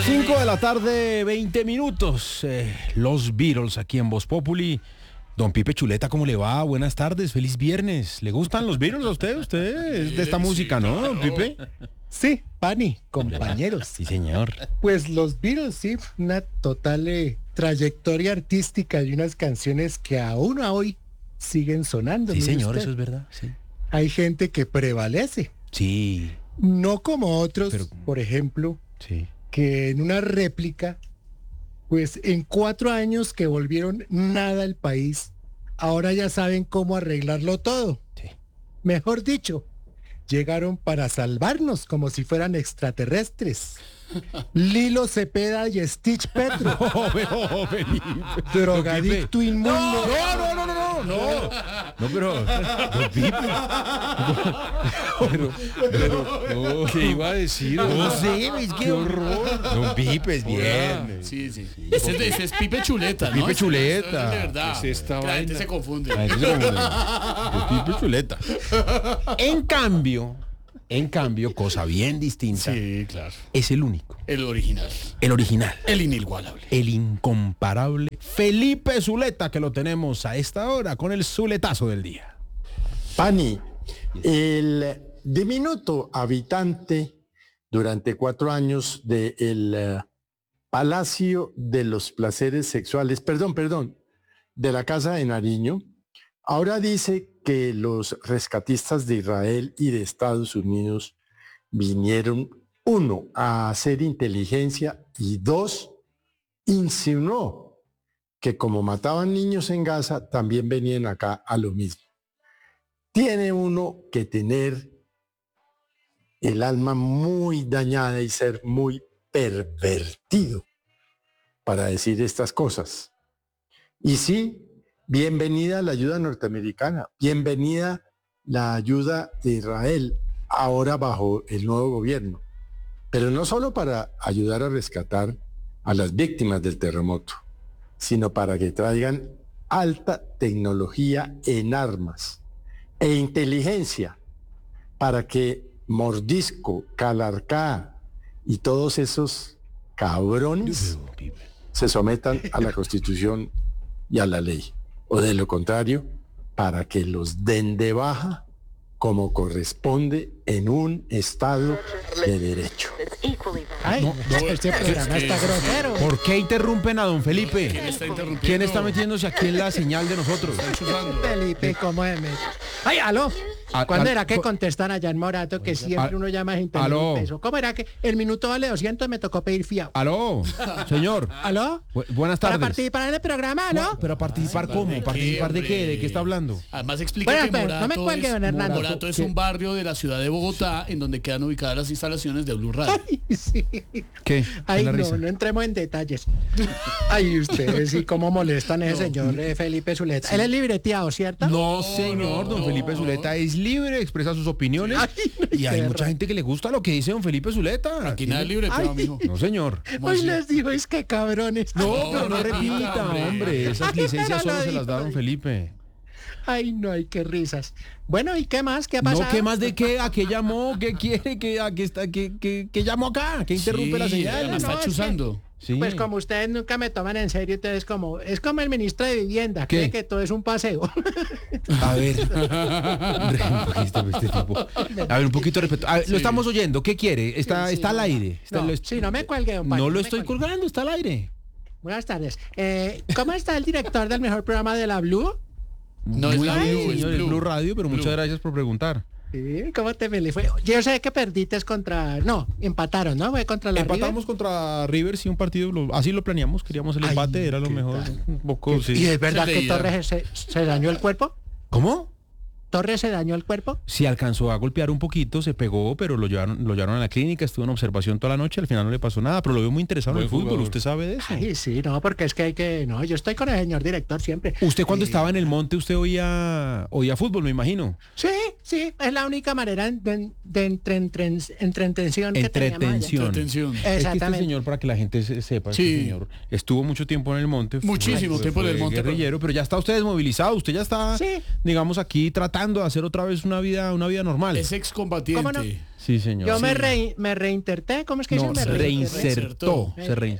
5 de la tarde, 20 minutos. Los Beatles aquí en Voz Populi. Don Pipe Chuleta, ¿cómo le va? Buenas tardes, feliz viernes. ¿Le gustan los Beatles a usted? Usted es de esta música, ¿no, don Pipe? Sí, Pani, compañeros. Sí, señor. Pues los Beatles, sí, una total trayectoria artística y unas canciones que aún a hoy siguen sonando. Sí, mire señor, usted. eso es verdad. Sí. Hay gente que prevalece, Sí. no como otros, Pero- por ejemplo, Sí. que en una réplica, pues en 4 años que volvieron nada al país, ahora ya saben cómo arreglarlo todo. Sí. Mejor dicho, llegaron para salvarnos como si fueran extraterrestres. Lilo Cepeda y Stitch Petro, drogadicto inmundo. No, pero don Pipe. Pero, ¿qué iba a decir? No sé, es que horror. Don Pipe es bien. Sí. Ese es Pipe Chuleta, ¿no? Pipe Chuleta. Es de verdad. Es esta Que la gente vaina. se confunde. La gente se confunde. Don Pipe Chuleta. En cambio, cosa bien distinta, Sí, claro. es el único, El original. el original, El inigualable. el incomparable Felipe Zuleta, que lo tenemos a esta hora con el Zuletazo del día. Pani, el diminuto habitante durante 4 años del Palacio de los Placeres Sexuales, perdón, de la Casa de Nariño, ahora dice que los rescatistas de Israel y de Estados Unidos vinieron, 1, a hacer inteligencia y 2, insinuó que como mataban niños en Gaza, también venían acá a lo mismo. Tiene uno que tener el alma muy dañada y ser muy pervertido para decir estas cosas. Y sí, bienvenida la ayuda norteamericana, bienvenida la ayuda de Israel, ahora bajo el nuevo gobierno, pero no solo para ayudar a rescatar a las víctimas del terremoto, sino para que traigan alta tecnología en armas e inteligencia para que Mordisco, Calarcá y todos esos cabrones se sometan a la Constitución y a la ley. O de lo contrario, para que los den de baja como corresponde en un Estado de Derecho. Ay, este programa está grosero. ¿Por qué interrumpen a don Felipe? ¿Quién está interrumpiendo? ¿Quién está metiéndose aquí en la señal de nosotros? Felipe, ¿cómo es? Ay, aló. ¿Cuándo era que co- contestan allá en Morato que siempre uno llama sin pedir aló. un peso? ¿Cómo era que el minuto vale 200 me tocó pedir fiado? Aló, señor. ¿Aló? Buenas ¿Para tardes. participar en el programa, aló? ¿Pero participar ¿de cómo? qué, ¿Participar de qué? ¿De hombre? qué está hablando? Además explica Bueno, que pero Morato, no me cuelgue, don Hernando. Morato es un barrio de la ciudad de Bogotá en donde quedan ubicadas las instalaciones de Blue Radio. Ay, sí. ¿Qué? Ay, la no, risa? no entremos en detalles. Ay, ustedes sí, cómo molestan a ese señor Felipe Zuleta. Él es libreteado, ¿cierto? No, señor, don Felipe Zuleta es libre, expresa sus opiniones Ay, no, y hay qué mucha gente que le gusta lo que dice don Felipe Zuleta. Aquí nada es libre, Ay. amigo. No, señor. ¿Cómo Hoy así? les digo, es que cabrones. No, pero no repita, repita, hombre. hombre. Esas Ay, licencias pero solo lo se las da dijo, don Felipe. Ay, no, hay qué risas. Bueno, ¿y qué más? ¿Qué ha No, pasado? ¿qué más de qué? ¿A qué llamó? ¿Qué quiere? ¿A qué está? ¿Qué llamó acá? ¿Qué interrumpe la señal? además No, está es que- chuzando. Sí. Pues como ustedes nunca me toman en serio, entonces es como el ministro de Vivienda, ¿Qué? cree que todo es un paseo. A ver. Este tipo. A ver, un poquito de respeto. A ver, lo estamos oyendo. ¿Qué quiere? Está al aire. Sí, no me cuelgue, don Pani, No lo me estoy cuelgue. colgando, está al aire. Buenas tardes. ¿Cómo está el director del mejor programa de la Blue? No es Muy la bien, Blue, es señor, es Blue. Blue Radio, pero muchas Blue. gracias por preguntar. Sí, ¿cómo te me le fue? Yo sé que perdiste contra... No, empataron, ¿no? Fue contra la Empatamos contra River, sí, un partido, así lo planeamos, queríamos el Ay, empate, era lo ¿qué mejor. tal? Un poco, River. ¿Y sí. es verdad Se que leía. Torres se dañó el cuerpo? ¿Cómo? ¿Torres se dañó el cuerpo? Sí alcanzó a golpear un poquito, se pegó, pero lo llevaron a la clínica, estuvo en observación toda la noche, al final no le pasó nada, pero lo veo muy interesado en el Buen fútbol, jugador. usted sabe de eso. Ay, sí, no, porque es que hay que... No, yo estoy con el señor director siempre. Usted cuando estaba en el monte, usted oía fútbol, me imagino. Sí, es la única manera de entretención que teníamos allá. Entretención. Atención. Es que este Exactamente. señor, para que la gente sepa, Sí. este señor estuvo mucho tiempo en el monte. Muchísimo tiempo en el monte, guerrillero, pero ya está usted desmovilizado, usted ya está, Sí. digamos, aquí tratando tratando de hacer otra vez una vida normal. Es excombatiente. ¿Cómo no? Sí, señor. Yo Sí. me reinserté, ¿cómo es que No, dice? se reinsertó.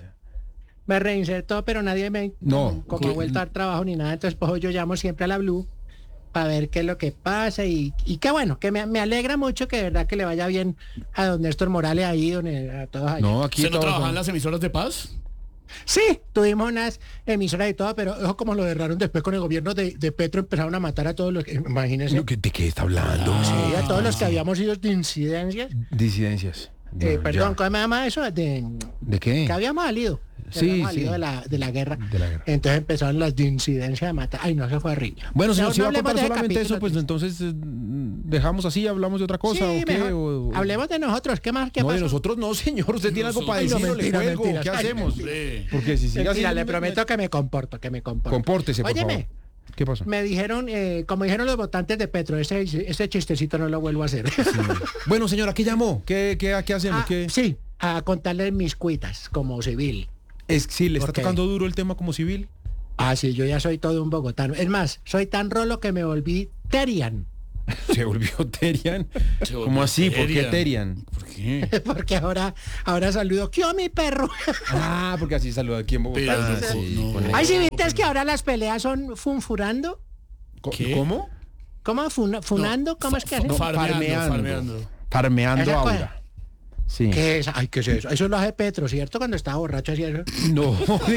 Me reinsertó, pero nadie me No, como ha vuelto a dar trabajo ni nada, entonces pues yo llamo siempre a la Blue para ver qué es lo que pasa y qué bueno, que me alegra mucho que de verdad que le vaya bien a don Néstor Morales ahí, a todos allá. No, aquí ¿Usted no todos trabaja en son- las emisoras de paz? Sí, tuvimos unas emisoras y todo, pero ojo como lo derraron después con el gobierno de Petro, empezaron a matar a todos los que, imagínense, ¿De qué está hablando? sí, a todos los que habíamos ido de incidencias. Disidencias. No, Perdón, ya. ¿cómo se llama eso? ¿De qué? Que habíamos salido. Que Sí, habíamos salido sí. de la guerra. De la guerra. Entonces empezaron las de incidencia de matar. Ay, no, eso fue horrible. Bueno, señor, No, si no va a hablemos contar de ese solamente eso, capítulo pues triste. entonces dejamos así, hablamos de otra cosa. Sí, ¿O qué? mejor. O- Hablemos de nosotros. ¿Qué más? ¿Qué no, pasó? de nosotros no, señor. Usted tiene algo para Ay, no, decir, o le mentira, cuelgo. mentira. ¿Qué Ay, hacemos? Hombre. Porque si sigue así... Mentira, le prometo que me comporto, Compórtese, por Óyeme, favor. ¿Qué pasó? me dijeron, como dijeron los votantes de Petro, ese chistecito no lo vuelvo a hacer. Bueno, señora, ¿qué llamó? ¿Qué hacemos? Ah, ¿Qué? sí, a contarles mis cuitas como civil. Sí, le está ¿Por qué? tocando duro el tema como civil. Ah, sí, yo ya soy todo un bogotano. Es más, soy tan rolo que me volví Terian. Se volvió Terian. Se volvió ¿Cómo así? ¿Por qué Terian. Terian? ¿Por qué? Porque ahora saludo. ¿Qué mi perro? Ah, porque así saluda aquí en Bogotá. Pero no, Sí, no. con el- Ay, si viste es que ahora las peleas son funfurando. ¿Qué? ¿Cómo? ¿Cómo? ¿Funando? ¿Cómo es que hacen? No, Farmeando. Farmeando Esa cosa. aura. Sí. ¿Qué es? Ay, ¿qué es eso? Eso lo hace Petro, ¿cierto? Cuando estaba borracho hacía eso. No,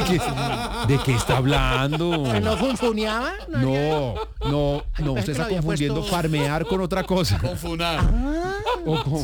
¿de qué está hablando? ¿Que no funfuneaba? No, no, pensé usted que está lo había confundiendo puesto- farmear con otra cosa. Con funar. O con,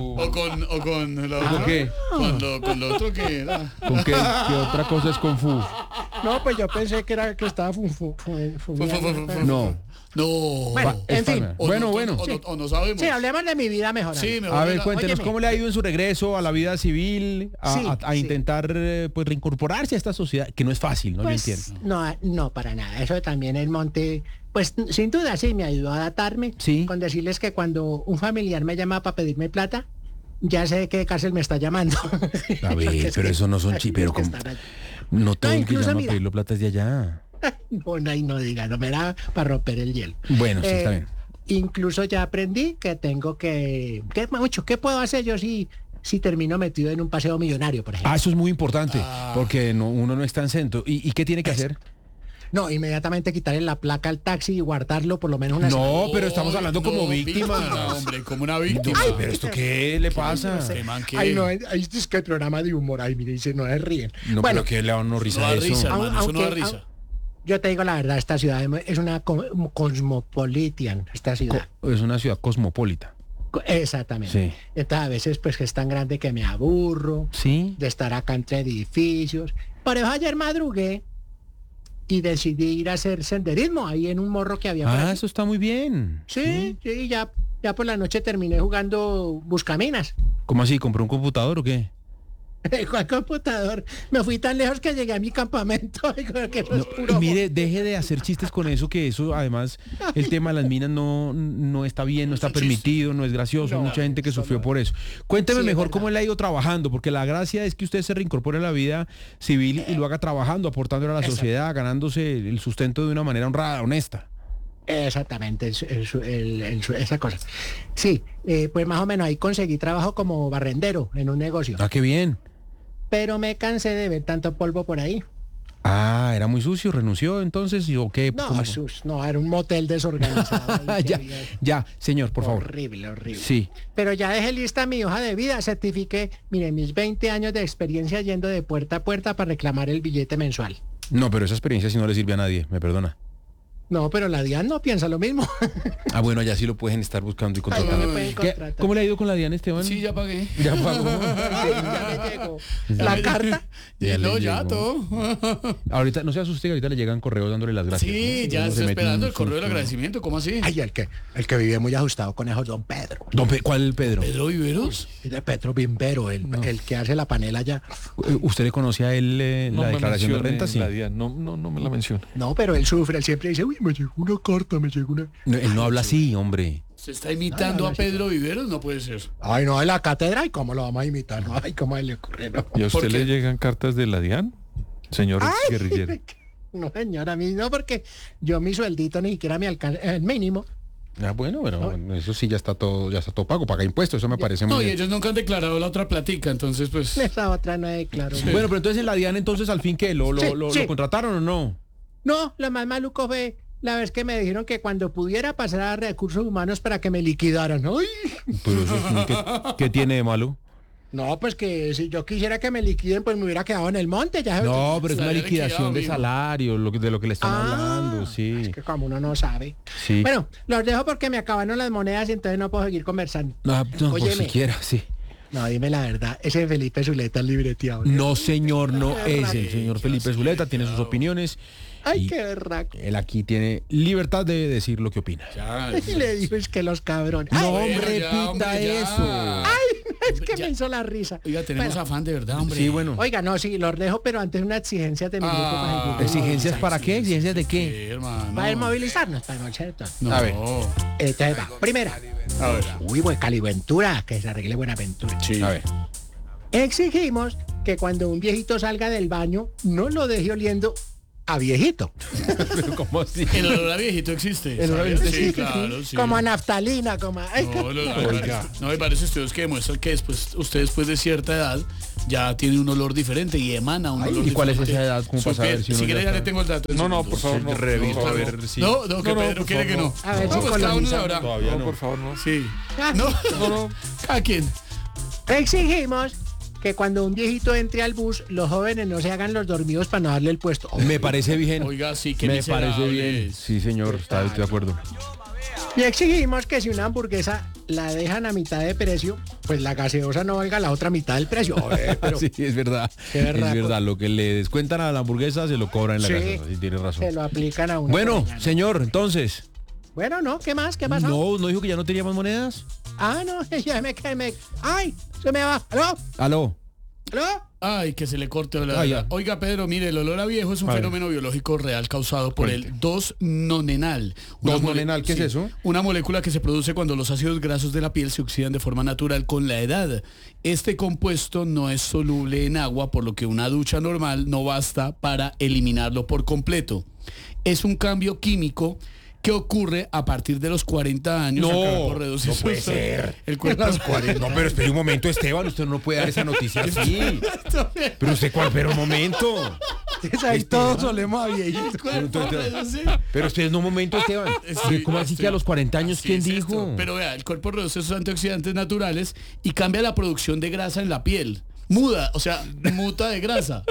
O con la ¿Con otra. qué? Con lo otro que era. ¿con qué otra cosa es Kung Fu? No, pues yo pensé que era que estaba funfuneando. No. No. Bueno, en fin. O Bueno, no, bueno. O no sabemos. Sí, hablemos de mi vida mejor. Sí, mejor A ver, era- cuéntenos, óyeme. ¿cómo le ha ido en su regreso a la vida civil, Sí, a sí. intentar pues reincorporarse a esta sociedad, que no es fácil, ¿no? Yo Pues, entiendo. no, para nada. Eso también el monte, pues sin duda sí me ayudó a adaptarme. Sí. Con decirles que cuando un familiar me llama para pedirme plata, ya sé qué cárcel me está llamando. A Porque ver, es pero que- eso no son pero que como, estar allá. no todo el que incluso, llama a mira. pedirlo plata es de allá. No diga, no me era para romper el hielo. Bueno, sí, está bien. Incluso ya aprendí que tengo ¿qué puedo hacer yo si termino metido en un paseo millonario, por ejemplo? Ah, eso es muy importante, porque uno no está en centro. ¿Y qué tiene que hacer? No, inmediatamente quitarle la placa al taxi y guardarlo por lo menos una semana. No, pero estamos hablando como víctima. Hombre, como una víctima. Ay, pero ¿esto qué le pasa? Qué man que- Ay, no, ahí es que el programa de humor, ay, mire, dice, no es ríen. No, Bueno, pero que le da uno No risa da a eso. risa, hermano, eso no da aunque- risa. yo te digo la verdad, esta ciudad es una cosmopolitan, esta ciudad. Es una ciudad cosmopolita. Exactamente. Sí. Entonces a veces pues que es tan grande que me aburro Sí. de estar acá entre edificios. Por eso ayer madrugué y decidí ir a hacer senderismo ahí en un morro que había por Ah, aquí. eso está muy bien. Sí, ya por la noche terminé jugando Buscaminas. ¿Cómo así? ¿Compró un computador o qué? ¿Cuál computador? Me fui tan lejos que llegué a mi campamento. Que eso es No, puro mire, deje de hacer chistes con eso, que eso además, el tema de las minas no está bien, no está es un chiste. permitido, no es gracioso, hay No, mucha gente que eso sufrió no. por eso. Cuénteme Sí, es mejor verdad. cómo le ha ido trabajando, porque la gracia es que usted se reincorpore a la vida civil y lo haga trabajando, aportándole a la Exacto. sociedad, ganándose el sustento de una manera honrada, honesta. Exactamente, esa cosa. Sí, pues más o menos ahí conseguí trabajo como barrendero en un negocio. Ah, qué bien. Pero me cansé de ver tanto polvo por ahí. Ah, era muy sucio, renunció entonces, ¿y o qué? No, ¿Cómo? no, era un motel desorganizado. ahí que ya, había. ya, señor, por favor. Horrible. Sí. Pero ya dejé lista mi hoja de vida, certifiqué, mire, mis 20 años de experiencia yendo de puerta a puerta para reclamar el billete mensual. No, pero esa experiencia sí no le sirve a nadie, me perdona. No, pero la DIAN no piensa lo mismo. Ah, bueno, ya sí lo pueden estar buscando y Ay, no contratando. me pueden ¿Qué? contratar. ¿Cómo le ha ido con la Diana, Esteban? Sí, ya pagué. Ya pagó. Ay, ya me llegó. La carta. Ya No, le ya llegó. todo. Ahorita, no se asuste, ahorita le llegan correos dándole las gracias. Sí, ¿no? ya Uno se estoy mete esperando un el correo del susto. agradecimiento. ¿Cómo así? Ay, el que vive muy ajustado con eso es don Pedro. ¿Cuál Pedro? ¿Pedro Viveros? Es de Pedro Bimbero, el que hace la panela allá. ¿Usted le conocía a él la declaración de renta? Sí. No me la menciona. No, pero él sufre, él siempre dice, uy, me llegó una carta, me llegó una... No, él no habla así, hombre. ¿Se está imitando a Pedro Viveros? No puede ser. Ay, no, de la cátedra, ¿y cómo lo vamos a imitar? No, ay, ¿cómo le ocurre? No, ¿Y a ¿Por usted qué? le llegan cartas de la DIAN, señor guerrillero? no, señora, a mí no, porque yo mi sueldito ni siquiera me alcanza, el mínimo. Bueno, pero eso sí ya está todo pago, paga impuestos, eso me parece muy No, y bien. ellos nunca han declarado la otra platica, entonces pues... Esa otra no declaró. Bueno, pero entonces en la DIAN entonces al fin ¿qué? ¿Lo Sí. contrataron o no? No, lo más maluco fue la vez que me dijeron que cuando pudiera pasar a recursos humanos para que me liquidaran. ¡Ay! Pero eso, ¿qué tiene de malo? No, pues que si yo quisiera que me liquiden, pues me hubiera quedado en el monte. Ya No, pero es una Salario liquidación liquidado, de mijo. salario, de lo que le están hablando, Es sí. que como uno no sabe. Sí. Bueno, los dejo porque me acabaron las monedas y entonces no puedo seguir conversando. No, por Óyeme. siquiera, sí. No, dime la verdad, ese Felipe Zuleta es libreteado. No, señor, no Qué es el señor Felipe Zuleta, tiene sus opiniones. Ay, y qué berraco. él aquí tiene libertad de decir lo que opina. Ya, Y le dijo es que los cabrones. No, Ay, bueno, hombre, ya, repita hombre, ya. eso. es que ya. me hizo la risa. Oiga, tenemos Bueno, afán de verdad, hombre. Sí, bueno. Oiga, no, sí, los dejo, pero antes una exigencia de mi grupo para el grupo. ¿Exigencias para qué? ¿Exigencias de Sí, qué? hermano. Para movilizarnos, para el ¿cierto? No. A ver. Entonces va, primera. A ver. Uy, buen Caliventura, que se arregle Buenaventura. Sí. A ver. Exigimos que cuando un viejito salga del baño, no lo deje oliendo a viejito. Pero ¿cómo así? El olor a viejito existe. El olor a ¿sabes? viejito Sí, existe, claro, sí. Como a naftalina, como a... Ay, No, hay varios estudios que demuestran que usted después de cierta edad ya tiene un olor diferente y emana un Ay, olor ¿y cuál es diferente. esa edad? ¿Cómo para saber si uno Si ya quiere ya está? le tengo el dato. No, por favor, no. Reviso a ver si... No, que Pedro por quiere que favor, no. A ver si pues cada uno colonizamos. sabrá. Todavía No, no. por favor, no. Sí. Ah, No, cada quien. Exigimos que cuando un viejito entre al bus, los jóvenes no se hagan los dormidos para no darle el puesto. Me parece bien. Oiga, sí, que Me parece bien. Sí, señor, estoy de acuerdo. Y exigimos que si una hamburguesa la dejan a mitad de precio, pues la gaseosa no valga la otra mitad del precio. Pero Sí, es verdad. Qué Es berraco. verdad. Lo que le descuentan a la hamburguesa se lo cobran en la Sí. gaseosa. Sí, tiene razón. se lo aplican a uno. Bueno, por mañana. señor, entonces. Bueno, no, ¿qué más? ¿Qué pasó? ¿No dijo que ya no tenía más monedas? Ah, no, ya me... ¡Ay! Se me va. ¿Aló? ¿Aló? ¿Aló? Ay, que se le corte la... Ah, ya. Oiga, Pedro, mire, el olor a viejo es un A ver. fenómeno biológico real causado por Cuente. el 2-nonenal. Una 2-nonenal, ¿qué es eso? Una molécula que se produce cuando los ácidos grasos de la piel se oxidan de forma natural con la edad. Este compuesto no es soluble en agua, por lo que una ducha normal no basta para eliminarlo por completo. Es un cambio químico que ocurre a partir de los 40 años. No, el cuerpo reduce no su- puede ser. El cuerpo... No, pero espere un momento, Esteban. Usted no puede dar esa noticia así. Pero usted, ¿cuál? Pero un momento. Ahí todos solemos a viejito. El cuerpo reduce... Pero usted, no, un momento, Esteban. Sí, ¿Cómo así que a los 40 años así quién es dijo? esto. Pero vea, el cuerpo reduce sus antioxidantes naturales y cambia la producción de grasa en la piel. Muda, o sea, muta de grasa.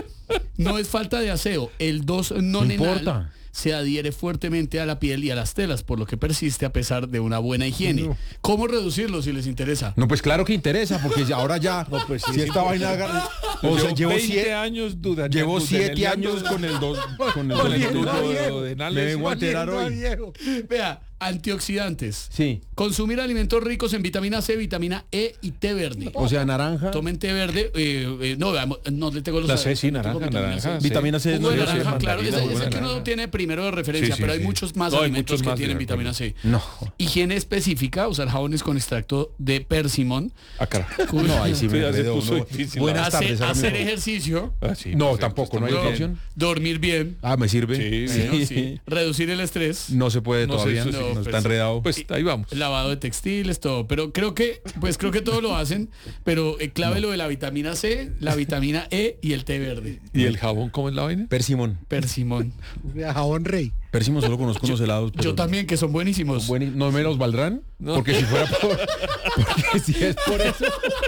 No es falta de aseo. El 2-nonenal importa. se adhiere fuertemente a la piel y a las telas, por lo que persiste a pesar de una buena higiene. No. ¿Cómo reducirlo si les interesa? No, pues claro que interesa, porque ahora ya, si esta vaina o sea, llevo 20 siete, años duda. llevo 7 años con el Oliendo a viejo. me vengo a enterar hoy. Vea, antioxidantes. Sí, Consumir alimentos ricos en vitamina C, vitamina E y té verde. o sea, naranja, Tomen té verde. No, veamos, no le tengo los... La C, sí, no tengo naranja, vitamina C. naranja. vitamina C, Jugo de no, naranja, claro, mandarina, es jugo de el que uno naranja. tiene primero de referencia, Sí, sí, pero hay sí. muchos más No, hay alimentos muchos que más, tienen de acuerdo. vitamina C. no. Higiene específica, usar jabones con extracto de persimón. Ah, carajo. No, ahí sí me Ya se enredo, puso no. difícil. Buenas tardes, hágame Hacer un favor. ejercicio. Ah, sí, No, perfecto, tampoco, no hay está otra muy bien. opción. Dormir bien. Ah, me sirve. Sí, Bueno, sí. Reducir el estrés. No se puede No sé, todavía, eso sí. no, No, está pues, enredado. Pues ahí vamos. Lavado de textiles, todo. Pero creo que todo lo hacen. Pero clave lo de la vitamina C, la vitamina E y el té verde. ¿Y el jabón cómo es la vaina? Persimón. Persimón. Jabón rey. Persimón solo conozco unos helados. pero- Yo también, que son buenísimos. ¿No me los valdrán? No. Porque si fuera por... Porque si es por eso...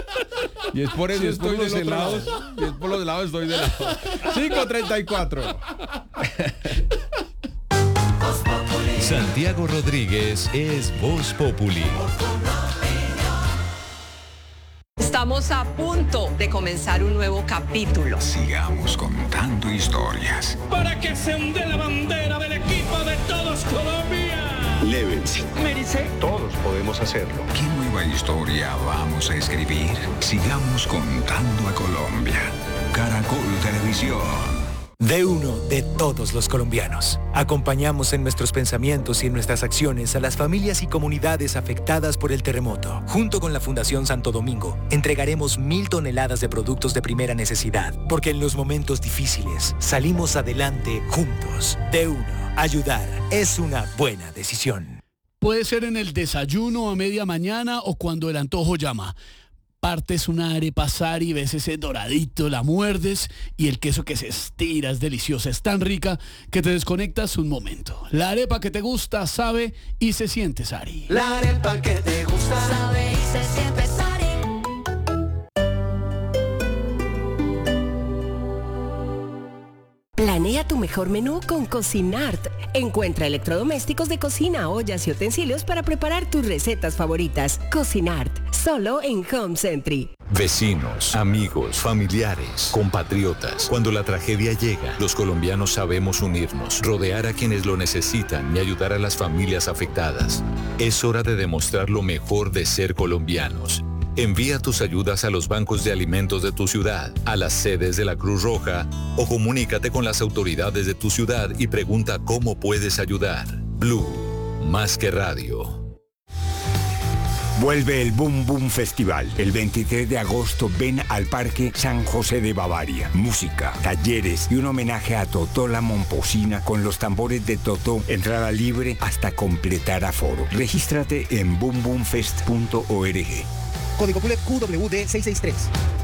Y es por eso Si es por estoy los del otro helados. lado. Si es por los helados estoy del lado. 5:34. Santiago Rodríguez es Voz Populi. Estamos a punto de comenzar un nuevo capítulo. Sigamos contando historias. Para que se hunde la bandera del equipo de todos Colombia. Llévense. Todos podemos hacerlo. ¿Qué nueva historia vamos a escribir? Sigamos contando a Colombia. Caracol Televisión. De uno de todos los colombianos. Acompañamos en nuestros pensamientos y en nuestras acciones a las familias y comunidades afectadas por el terremoto. Junto con la Fundación Santo Domingo, entregaremos 1.000 toneladas de productos de primera necesidad, porque en los momentos difíciles salimos adelante juntos. De uno, ayudar es una buena decisión. Puede ser en el desayuno a media mañana o cuando el antojo llama. Partes una arepa Sari, ves ese doradito, la muerdes y el queso que se estira es deliciosa, es tan rica que te desconectas un momento. La arepa que te gusta, sabe y se siente Sari. La arepa que te gusta, sabe y se siente Sari. Planea tu mejor menú con Cocinart. Encuentra electrodomésticos de cocina, ollas y utensilios para preparar tus recetas favoritas. Cocinart, solo en Home Century. Vecinos, amigos, familiares, compatriotas. Cuando la tragedia llega, los colombianos sabemos unirnos, rodear a quienes lo necesitan y ayudar a las familias afectadas. Es hora de demostrar lo mejor de ser colombianos. Envía tus ayudas a los bancos de alimentos de tu ciudad, a las sedes de la Cruz Roja o comunícate con las autoridades de tu ciudad y pregunta cómo puedes ayudar. Blue, más que radio. Vuelve el Boom Boom Festival. El 23 de agosto ven al Parque San José de Bavaria. Música, talleres y un homenaje a Totó la Momposina con los tambores de Totó. Entrada libre hasta completar aforo. Regístrate en boomboomfest.org. Código QWD 663.